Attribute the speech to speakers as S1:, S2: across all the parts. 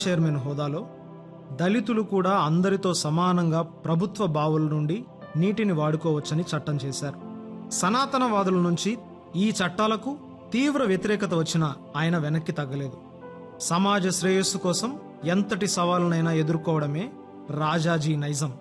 S1: Chairman హోదాలో దళితులు కూడా అందరితో సమానంగా ప్రభుత్వ బావుల నుండి నీటిని వాడుకోవచ్చని చట్టం చేశారు. సనాతనవాదుల నుంచి ఈ చట్టాలకు తీవ్ర వ్యతిరేకత వచ్చినా ఆయన వెనక్కి తగ్గలేదు. సమాజ శ్రేయస్సు కోసం ఎంతటి సవాలునైనా ఎదుర్కోవడమే రాజాజీ నైజం.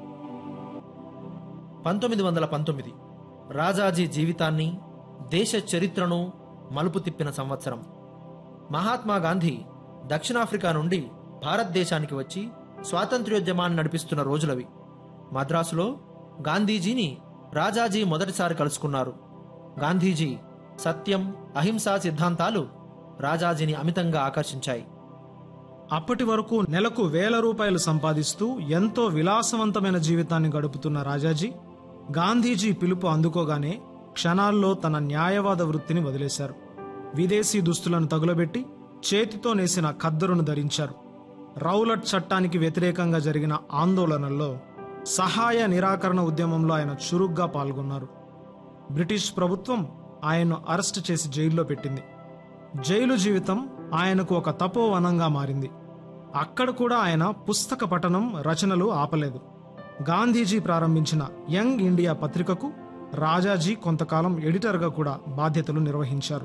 S2: 1919 రాజాజీ జీవితాన్ని, దేశ చరిత్రను మలుపు తిప్పిన సంవత్సరం. మహాత్మా గాంధీ దక్షిణాఫ్రికా నుండి భారతదేశానికి వచ్చి స్వాతంత్ర్యోద్యమాన్ని నడిపిస్తున్న రోజులవి. మద్రాసులో గాంధీజీని రాజాజీ మొదటిసారి కలుసుకున్నారు. గాంధీజీ సత్యం, అహింసా సిద్ధాంతాలు రాజాజీని అమితంగా ఆకర్షించాయి.
S1: అప్పటి వరకు నెలకు ₹1000 సంపాదిస్తూ ఎంతో విలాసవంతమైన జీవితాన్ని గడుపుతున్న రాజాజీ గాంధీజీ పిలుపు అందుకోగానే క్షణాల్లో తన న్యాయవాద వృత్తిని వదిలేశారు. విదేశీ దుస్తులను తగులబెట్టి చేతితో నేసిన ఖద్దరును ధరించారు. రౌలట్ చట్టానికి వ్యతిరేకంగా జరిగిన ఆందోళనల్లో సహాయ నిరాకరణ ఉద్యమంలో ఆయన చురుగ్గా పాల్గొన్నారు. బ్రిటిష్ ప్రభుత్వం ఆయన్ను అరెస్టు చేసి జైల్లో పెట్టింది. జైలు జీవితం ఆయనకు ఒక తపోవనంగా మారింది. అక్కడ కూడా ఆయన పుస్తక పఠనం, రచనలు ఆపలేదు. గాంధీజీ ప్రారంభించిన యంగ్ ఇండియా పత్రికకు రాజాజీ కొంతకాలం ఎడిటర్గా కూడా బాధ్యతలు నిర్వహించారు.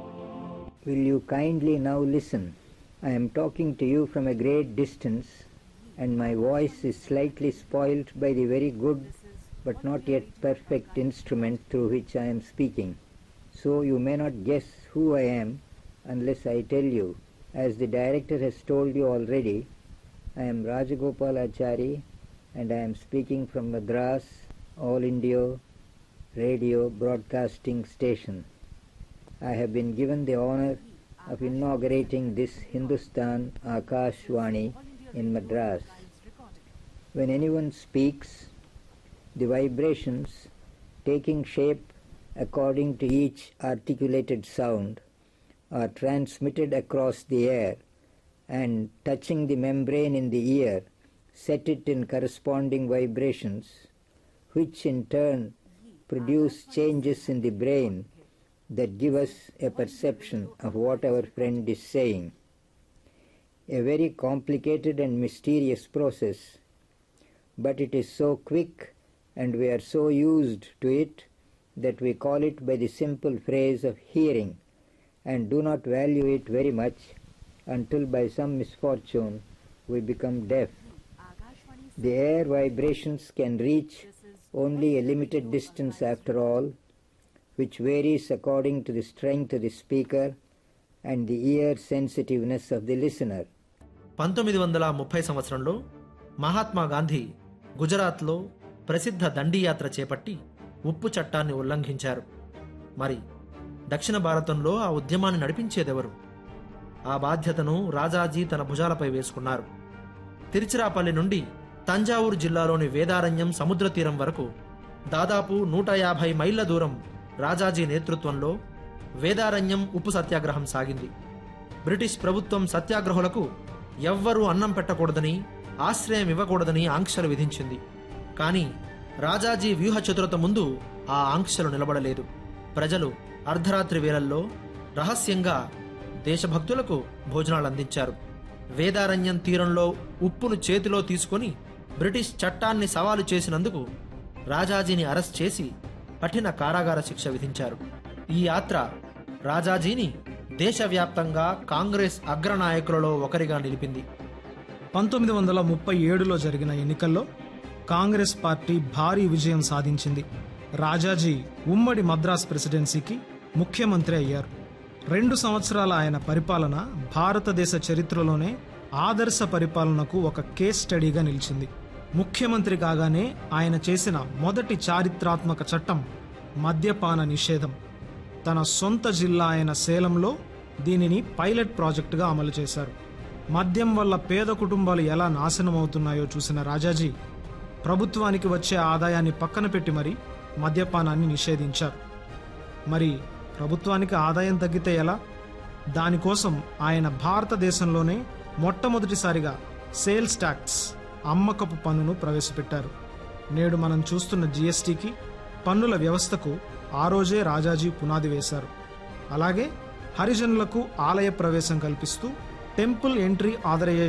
S3: Will you kindly now listen? I am talking to you from a great distance and my voice is slightly spoilt by the very good but not yet perfect instrument through which I am speaking. So you may not guess who I am unless I tell you. As the director has told you already, I am Rajagopalachari and I am speaking from Madras All India Radio Broadcasting Station. I have been given the honor of inaugurating this Hindustan Akashvani in Madras. When anyone speaks, the vibrations taking shape according to each articulated sound are transmitted across the air and touching the membrane in the ear set it in corresponding vibrations which in turn produce changes in the brain that give us a perception of what our friend is saying. A very complicated and mysterious process, but it is so quick and we are so used to it that we call it by the simple phrase of hearing and do not value it very much until by some misfortune we become deaf. The air vibrations can reach only a limited distance after all, which varies according to the strength of the speaker and the ear sensitiveness of the listener.
S2: 1930 సంవత్సరంలో మహాత్మా గాంధీ గుజరాత్లో ప్రసిద్ధ దండియాత్ర చేపట్టి ఉప్పు చట్టాన్ని ఉల్లంఘించారు. మరి దక్షిణ భారతంలో ఆ ఉద్యమాన్ని నడిపించేదెవరు? ఆ బాధ్యతను రాజాజీ తన భుజాలపై వేసుకున్నారు. తిరుచిరాపల్లి నుండి తంజావూరు జిల్లాలోని వేదారణ్యం సముద్ర తీరం వరకు దాదాపు 150 మైళ్ల దూరం రాజాజీ నేతృత్వంలో వేదారణ్యం ఉప్పు సత్యాగ్రహం సాగింది. బ్రిటిష్ ప్రభుత్వం సత్యాగ్రహులకు ఎవ్వరూ అన్నం పెట్టకూడదని, ఆశ్రయం ఇవ్వకూడదని ఆంక్షలు విధించింది. కానీ రాజాజీ వ్యూహ చతురత ముందు ఆ ఆంక్షలు నిలబడలేదు. ప్రజలు అర్ధరాత్రి వేళల్లో రహస్యంగా దేశభక్తులకు భోజనాలు అందించారు. వేదారణ్యం తీరంలో ఉప్పును చేతిలో తీసుకుని బ్రిటిష్ చట్టాన్ని సవాలు చేసినందుకు రాజాజీని అరెస్ట్ చేసి కఠిన కారాగార శిక్ష విధించారు. ఈ యాత్ర రాజాజీని దేశవ్యాప్తంగా కాంగ్రెస్ అగ్రనాయకులలో ఒకరిగా నిలిపింది.
S1: 1937లో జరిగిన ఎన్నికల్లో కాంగ్రెస్ పార్టీ భారీ విజయం సాధించింది. రాజాజీ ఉమ్మడి మద్రాస్ ప్రెసిడెన్సీకి ముఖ్యమంత్రి అయ్యారు. 2 సంవత్సరాల ఆయన పరిపాలన భారతదేశ చరిత్రలోనే ఆదర్శ పరిపాలనకు ఒక కేస్ స్టడీగా నిలిచింది. ముఖ్యమంత్రి కాగానే ఆయన చేసిన మొదటి చారిత్రాత్మక చట్టం మద్యపాన నిషేధం. తన సొంత జిల్లా అయిన సేలంలో దీనిని పైలట్ ప్రాజెక్టుగా అమలు చేశారు. మద్యం వల్ల పేద కుటుంబాలు ఎలా నాశనమవుతున్నాయో చూసిన రాజాజీ ప్రభుత్వానికి వచ్చే ఆదాయాన్ని పక్కన పెట్టి మరీ మద్యపానాన్ని నిషేధించారు. మరి ప్రభుత్వానికి ఆదాయం తగ్గితే ఎలా? దానికోసం ఆయన భారతదేశంలోనే మొట్టమొదటిసారిగా సేల్స్ ట్యాక్స్, అమ్మకపు పన్నును ప్రవేశపెట్టారు. నేడు మనం చూస్తున్న జీఎస్టీకి, పన్నుల వ్యవస్థకు ఆ రోజే రాజాజీ పునాది వేశారు. అలాగే హరిజనులకు ఆలయ ప్రవేశం కల్పిస్తూ టెంపుల్ ఎంట్రీ ఆథరైజేషన్